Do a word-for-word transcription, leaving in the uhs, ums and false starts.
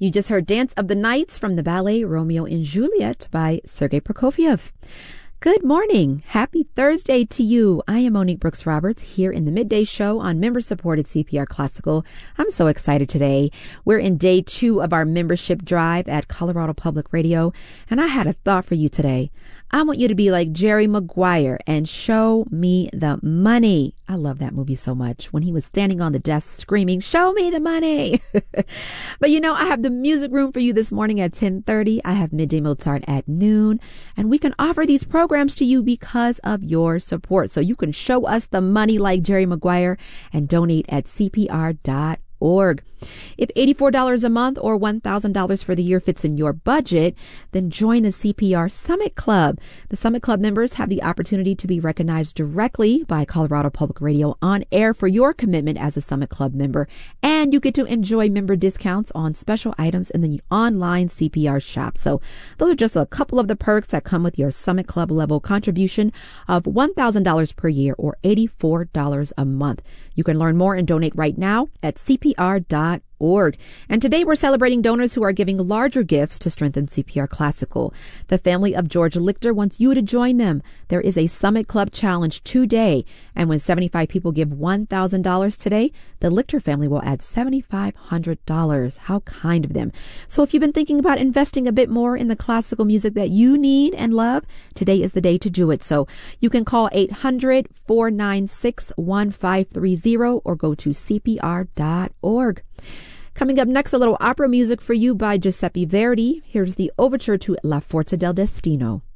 You just heard Dance of the Nights from the ballet Romeo and Juliet by Sergei Prokofiev. Good morning. Happy Thursday to you. I am Monique Brooks Roberts here in the midday show on member-supported C P R Classical. I'm so excited today. We're in day two of our membership drive at Colorado Public Radio, and I had a thought for you today. I want you to be like Jerry Maguire and show me the money. I love that movie so much when he was standing on the desk screaming, show me the money. But you know, I have the music room for you this morning at ten thirty. I have Midday Mozart at noon, and we can offer these programs to you because of your support. So you can show us the money like Jerry Maguire and donate at C P R dot org. If eighty-four dollars a month or one thousand dollars for the year fits in your budget, then join the C P R Summit Club. The Summit Club members have the opportunity to be recognized directly by Colorado Public Radio on air for your commitment as a Summit Club member, and you get to enjoy member discounts on special items in the online C P R shop. So those are just a couple of the perks that come with your Summit Club level contribution of one thousand dollars per year or eighty-four dollars a month. You can learn more and donate right now at C P R dot org. And today we're celebrating donors who are giving larger gifts to strengthen C P R Classical. The family of George Lichter wants you to join them. There is a Summit Club challenge today, and when seventy-five people give one thousand dollars today, the Lichter family will add seven thousand five hundred dollars. How kind of them. So if you've been thinking about investing a bit more in the classical music that you need and love, today is the day to do it. So you can call eight hundred, four nine six, one five three zero or go to C P R dot org. Coming up next, a little opera music for you by Giuseppe Verdi. Here's the overture to La Forza del Destino.